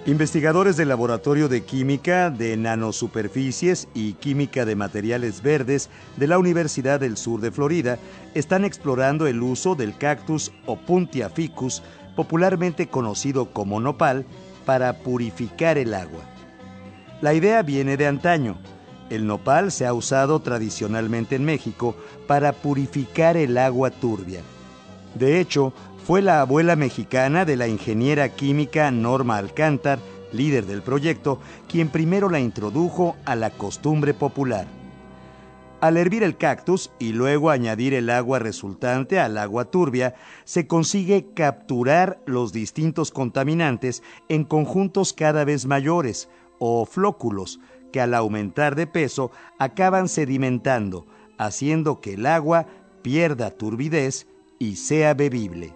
Investigadores del Laboratorio de Química de Nanosuperficies y Química de Materiales Verdes de la Universidad del Sur de Florida están explorando el uso del cactus Opuntia ficus, popularmente conocido como nopal, para purificar el agua. La idea viene de antaño. El nopal se ha usado tradicionalmente en México para purificar el agua turbia. De hecho, fue la abuela mexicana de la ingeniera química Norma Alcántar, líder del proyecto, quien primero la introdujo a la costumbre popular. Al hervir el cactus y luego añadir el agua resultante al agua turbia, se consigue capturar los distintos contaminantes en conjuntos cada vez mayores, o flóculos, que al aumentar de peso acaban sedimentando, haciendo que el agua pierda turbidez y sea bebible.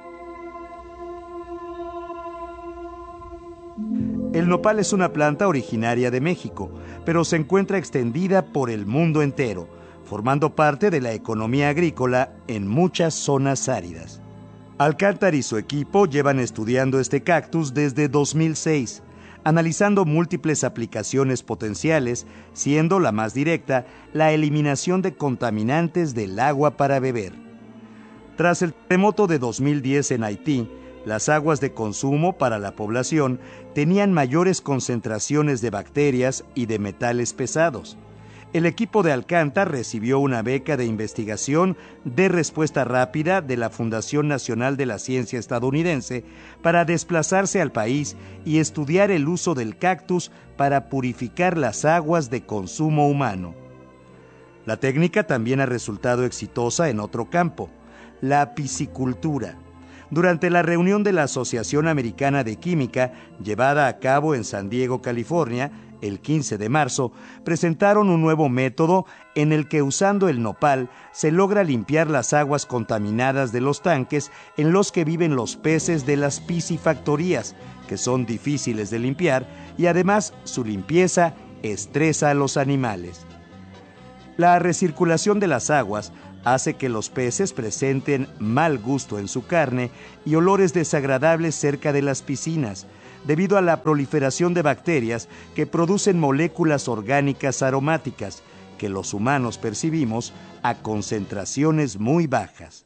El nopal es una planta originaria de México, pero se encuentra extendida por el mundo entero, formando parte de la economía agrícola en muchas zonas áridas. Alcántar y su equipo llevan estudiando este cactus desde 2006, analizando múltiples aplicaciones potenciales, siendo la más directa la eliminación de contaminantes del agua para beber. Tras el terremoto de 2010 en Haití, las aguas de consumo para la población tenían mayores concentraciones de bacterias y de metales pesados. El equipo de Alcántar recibió una beca de investigación de respuesta rápida de la Fundación Nacional de la Ciencia estadounidense para desplazarse al país y estudiar el uso del cactus para purificar las aguas de consumo humano. La técnica también ha resultado exitosa en otro campo, la piscicultura. Durante la reunión de la Asociación Americana de Química, llevada a cabo en San Diego, California, el 15 de marzo, presentaron un nuevo método en el que usando el nopal se logra limpiar las aguas contaminadas de los tanques en los que viven los peces de las piscifactorías, que son difíciles de limpiar y además su limpieza estresa a los animales. La recirculación de las aguas hace que los peces presenten mal gusto en su carne y olores desagradables cerca de las piscinas, debido a la proliferación de bacterias que producen moléculas orgánicas aromáticas que los humanos percibimos a concentraciones muy bajas.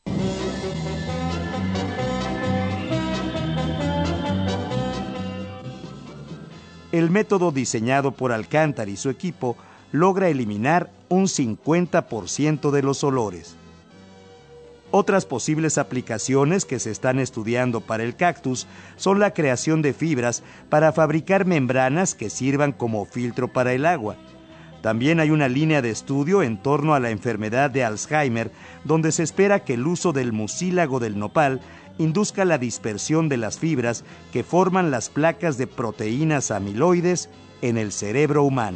El método diseñado por Alcántar y su equipo logra eliminar un 50% de los olores. Otras posibles aplicaciones que se están estudiando para el cactus son la creación de fibras para fabricar membranas que sirvan como filtro para el agua. También hay una línea de estudio en torno a la enfermedad de Alzheimer, donde se espera que el uso del mucílago del nopal induzca la dispersión de las fibras que forman las placas de proteínas amiloides en el cerebro humano.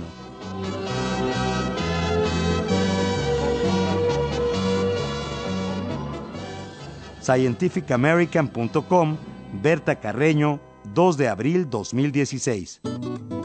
scientificamerican.com, Berta Carreño, 2 de abril 2016.